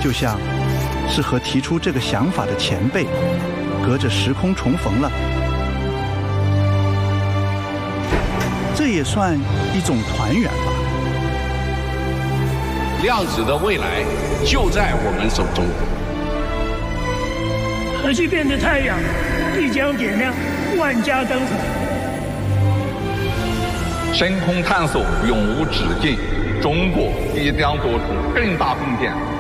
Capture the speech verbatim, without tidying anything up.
就像是和提出这个想法的前辈隔着时空重逢了。这也算一种团圆吧。 量子的未来就在我们手中。 核聚变的太阳必将点亮万家灯火。 深空探索永无止境，中国必将做出更大贡献。